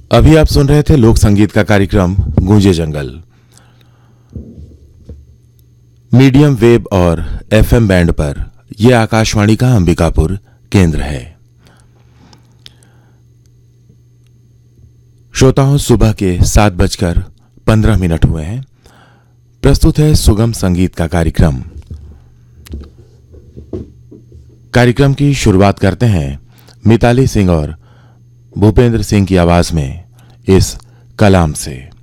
अभी आप सुन रहे थे लोक संगीत का कार्यक्रम गूंजे जंगल। मीडियम वेव और एफएम बैंड पर यह आकाशवाणी का अंबिकापुर केंद्र है। श्रोताओं, सुबह के 7:15 हुए हैं। प्रस्तुत है सुगम संगीत का कार्यक्रम। कार्यक्रम की शुरुआत करते हैं मिताली सिंह और भूपेंद्र सिंह की आवाज में इस कलाम से।